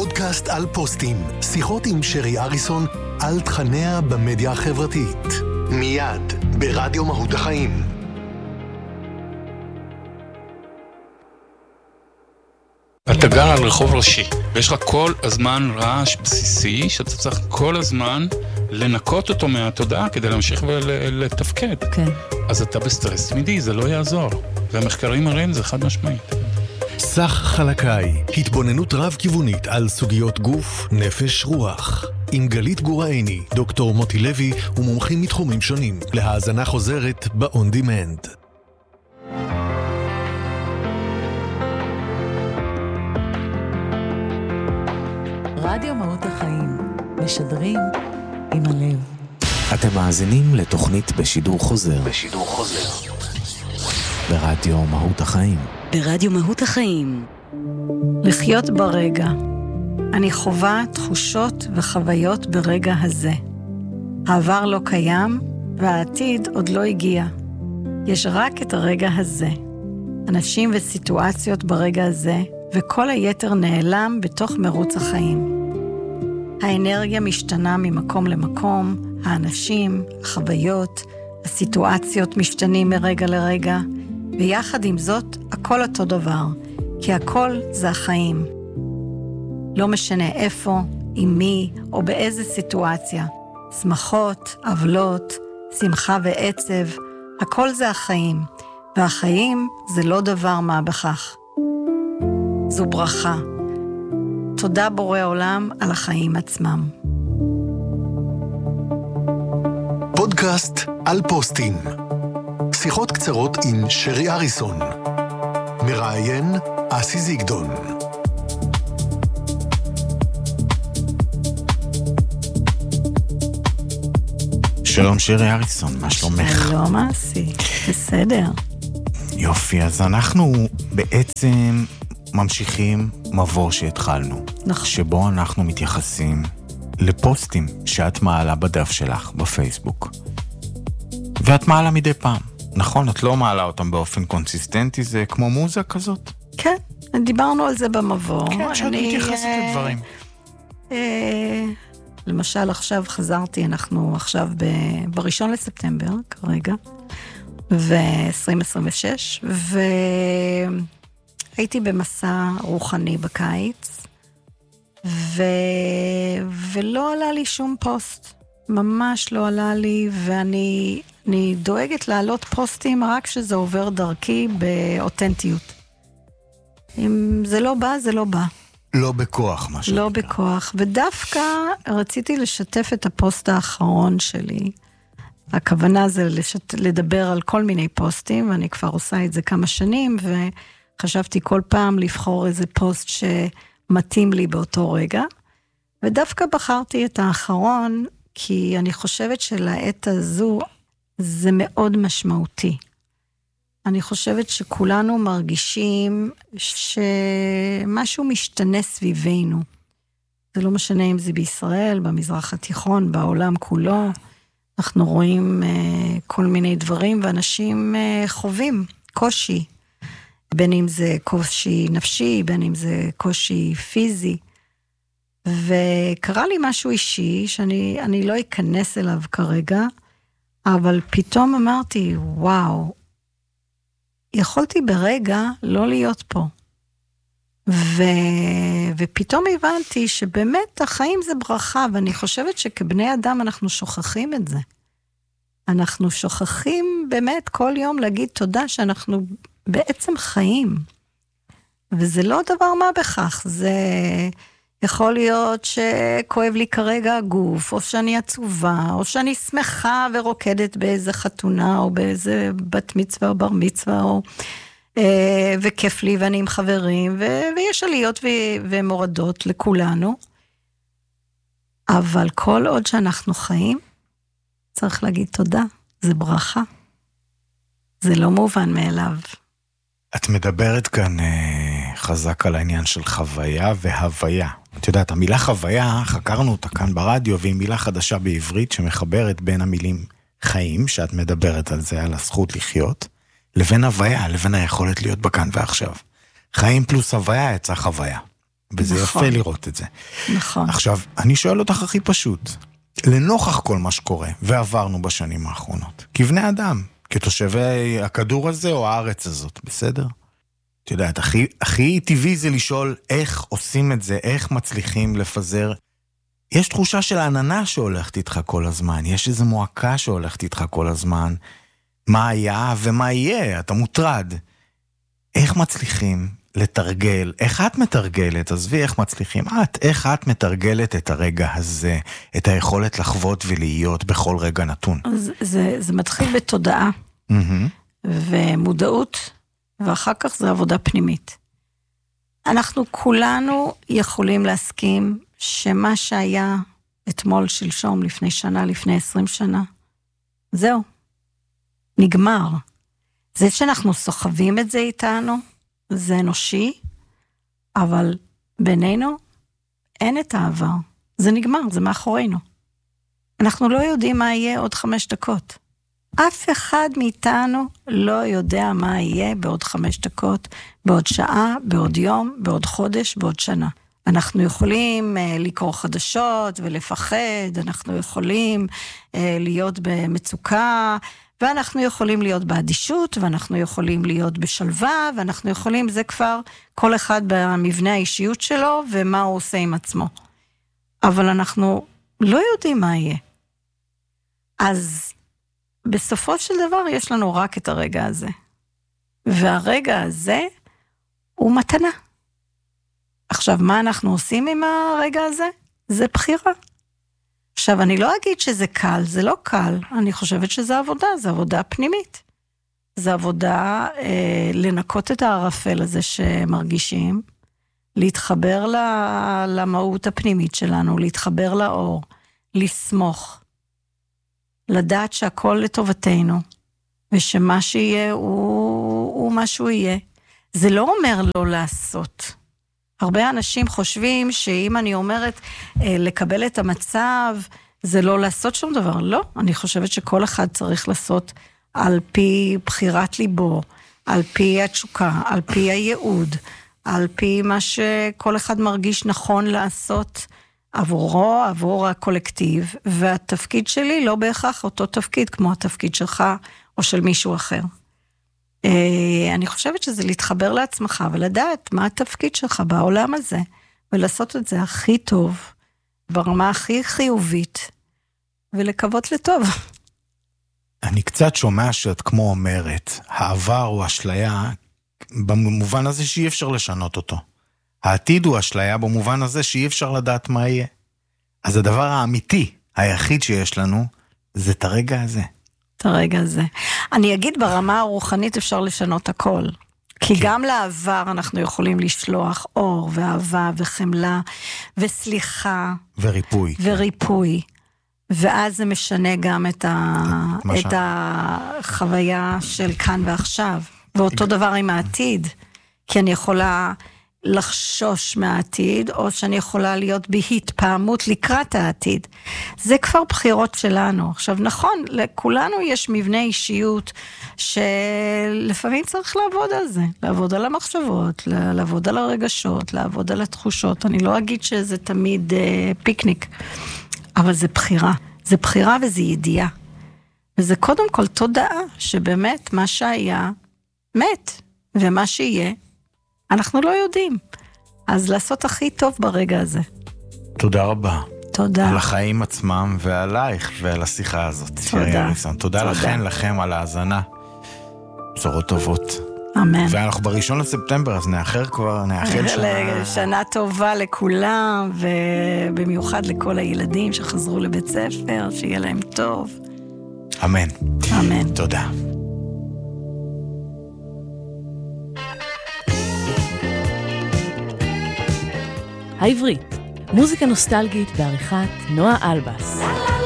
פודקאסט על פוסטים, שיחות עם שרי אריסון על תכניה במדיה החברתית. מיד ברדיו מהות החיים. אתה גר על רחוב ראשי, ויש לך כל הזמן רעש בסיסי, שאתה צריך כל הזמן לנקות אותו מהתודעה כדי להמשיך ולתפקד. כן. אז אתה בסטרס תמידי, זה לא יעזור. והמחקרים מראים זה חד משמעית. סך חלקאי, התבוננות רב-כיוונית על סוגיות גוף, נפש, רוח. עם גלית גורעיני, דוקטור מוטי לוי ומומחים מתחומים שונים. להאזנה חוזרת ב-on demand. רדיו מהות החיים, משדרים עם הלב. אתם מאזינים לתוכנית בשידור חוזר. ברדיו מהות החיים. ברדיו מהות החיים. לחיות ברגע. אני חווה תחושות וחוויות ברגע הזה. העבר לא קיים והעתיד עוד לא הגיע. יש רק את הרגע הזה. אנשים וסיטואציות ברגע הזה, וכל היתר נעלם בתוך מרוץ החיים. האנרגיה משתנה ממקום למקום, האנשים, החוויות, הסיטואציות משתנים מרגע לרגע, ויחד עם זאת, הכל אותו דבר, כי הכל זה החיים. לא משנה איפה, עם מי או באיזה סיטואציה, שמחות, עוולות, שמחה ועצב, הכל זה החיים, והחיים זה לא דבר מה בכך. זו ברכה. תודה בורא עולם על החיים עצמם. פודקאסט על פוסטים. שיחות קצרות עם שרי אריסון. מראיין אסי זיגדון. שלום שרי אריסון, מה שלומך? שלום אסי, בסדר. יופי, אז אנחנו בעצם ממשיכים מבוא שהתחלנו. נכון. שבו אנחנו מתייחסים לפוסטים שאת מעלה בדף שלך בפייסבוק. ואת מעלה מדי פעם. נכון, את לא מעלה אותם באופן קונסיסטנטי, זה כמו מוזה כזאת? כן, דיברנו על זה במבוא. כן, שאת מתייחסת לדברים. למשל עכשיו חזרתי, אנחנו עכשיו ב1 לספטמבר כרגע, ו-2026, והייתי במסע רוחני בקיץ, ולא עלה לי שום פוסט, ממש לא עלה לי, ואני דואגת להעלות פוסטים רק שזה עובר דרכי באותנטיות. אם זה לא בא, זה לא בא. לא בכוח, מה שנקרא. לא בכוח, ודווקא רציתי לשתף את הפוסט האחרון שלי. הכוונה זה לדבר על כל מיני פוסטים, ואני כבר עושה את זה כמה שנים, וחשבתי כל פעם לבחור איזה פוסט שמתאים לי באותו רגע, ודווקא בחרתי את האחרון, כי אני חושבת שלעת הזו זה מאוד משמעותי. אני חושבת שכולנו מרגישים שמשהו משתנה סביבנו. זה לא משנה אם זה בישראל, במזרח התיכון, בעולם כולו. אנחנו רואים כל מיני דברים, ואנשים חווים קושי. בין אם זה קושי נפשי, בין אם זה קושי פיזי. וקרה לי משהו אישי, שאני לא אכנס אליו כרגע, אבל פתאום אמרתי, וואו, יכולתי ברגע לא להיות פה. ופתאום הבנתי שבאמת החיים זה ברכה, ואני חושבת שכבני אדם אנחנו שוכחים את זה. אנחנו שוכחים באמת כל יום להגיד תודה שאנחנו בעצם חיים. וזה לא דבר מה בכך, זה יכול להיות שכואב לי כרגע הגוף, או שאני עצובה, או שאני שמחה ורוקדת באיזה חתונה, או באיזה בת מצווה או בר מצווה, וכיף לי ואני עם חברים, ויש עליות ומורדות לכולנו. אבל כל עוד שאנחנו חיים, צריך להגיד תודה, זה ברכה. זה לא מובן מאליו. את מדברת כאן חזק על העניין של חוויה והוויה. את יודעת, המילה חוויה, חקרנו אותה כאן ברדיו, והיא מילה חדשה בעברית שמחברת בין המילים חיים, שאת מדברת על זה, על הזכות לחיות, לבין הוויה, לבין היכולת להיות בכאן ועכשיו. חיים פלוס הוויה יצא חוויה. וזה נכון. יפה לראות את זה. נכון. עכשיו, אני שואל אותך הכי פשוט, לנוכח כל מה שקורה, ועברנו בשנים האחרונות, כבני אדם, כתושבי הכדור הזה או הארץ הזאת, בסדר? את יודעת, הכי טבעי זה לשאול איך עושים את זה, איך מצליחים לפזר. יש תחושה של עננה שהולכת איתך כל הזמן, יש איזו מועקה שהולכת איתך כל הזמן, מה היה ומה יהיה, אתה מוטרד. איך מצליחים לתרגל, איך את מתרגלת, עזבי איך מצליחים, איך את מתרגלת את הרגע הזה, את היכולת לחוות ולהיות בכל רגע נתון? זה מתחיל בתודעה, ומודעות, ואחר כך זה עבודה פנימית. אנחנו כולנו יכולים להסכים שמה שהיה אתמול, שלשום, לפני שנה, לפני 20 שנה, זהו, נגמר. זה שאנחנו סוחבים את זה איתנו, זה אנושי, אבל בינינו אין את העבר. זה נגמר, זה מאחורינו. אנחנו לא יודעים מה יהיה עוד 5 דקות. אף אחד מאיתנו לא יודע מה יהיה בעוד 5 דקות, בעוד שעה, בעוד יום, בעוד חודש, בעוד שנה. אנחנו יכולים לקרוא חדשות ולפחד, אנחנו יכולים להיות במצוקה, ואנחנו יכולים להיות באדישות, ואנחנו יכולים להיות בשלווה, ואנחנו יכולים, זה כבר כל אחד במבנה האישיות שלו, ומה הוא עושה עם עצמו. אבל אנחנו לא יודעים מה יהיה. אז בסופו של דבר יש לנו רק את הרגע הזה. והרגע הזה הוא מתנה. עכשיו, מה אנחנו עושים עם הרגע הזה? זה בחירה. עכשיו, אני לא אגיד שזה קל, זה לא קל. אני חושבת שזה עבודה, זה עבודה פנימית. זה עבודה לנקות את הערפל הזה שמרגישים, להתחבר למהות הפנימית שלנו, להתחבר לאור, לסמוך, לדעת שהכל לטובתנו, ושמה שיהיה הוא מה שהוא יהיה. זה לא אומר לא לעשות. הרבה אנשים חושבים שאם אני אומרת לקבל את המצב, זה לא לעשות שום דבר. לא, אני חושבת שכל אחד צריך לעשות על פי בחירת ליבו, על פי התשוקה, על פי הייעוד, על פי מה שכל אחד מרגיש נכון לעשות עבורו, עבור הקולקטיב, והתפקיד שלי לא בהכרח אותו תפקיד כמו התפקיד שלך או של מישהו אחר. אני חושבת שזה להתחבר לעצמך ולדעת מה התפקיד שלך בעולם הזה, ולעשות את זה הכי טוב, ברמה הכי חיובית, ולקוות לטוב. אני קצת שומע שאת כמו אומרת, העבר הוא אשליה, במובן הזה שאי אפשר לשנות אותו. העתיד הוא אשליה במובן הזה שאי אפשר לדעת מה יהיה. אז הדבר האמיתי, היחיד שיש לנו, זה את הרגע הזה. את הרגע הזה. אני אגיד ברמה הרוחנית אפשר לשנות הכל. כי גם לעבר אנחנו יכולים לשלוח אור ואהבה וחמלה וסליחה. וריפוי. וריפוי. ואז זה משנה גם את החוויה של כאן ועכשיו. ואותו דבר עם העתיד. כי אני יכולה לחשוש מהעתיד, או שאני יכולה להיות בהתפעמות לקראת העתיד. זה כבר בחירות שלנו. עכשיו, נכון, לכולנו יש מבנה אישיות, שלפעמים צריך לעבוד על זה, לעבוד על המחשבות, לעבוד על הרגשות, לעבוד על התחושות. אני לא אגיד שזה תמיד פיקניק, אבל זה בחירה. זה בחירה וזה ידיעה. וזה קודם כל תודעה, שבאמת מה שהיה, מת, ומה שיהיה, אנחנו לא יודעים. אז לעשות הכי טוב ברגע הזה. תודה רבה. תודה. על החיים עצמם ועלייך ועל השיחה הזאת. תודה. תודה לכם על ההאזנה. בשורות טובות. אמן. ואנחנו ב1 לספטמבר, אז נאחל שנה טובה לכולם, ובמיוחד לכל הילדים שחזרו לבית ספר, שיהיה להם טוב. אמן. אמן. תודה. העברית, מוזיקה נוסטלגית בעריכת נועה אלבס.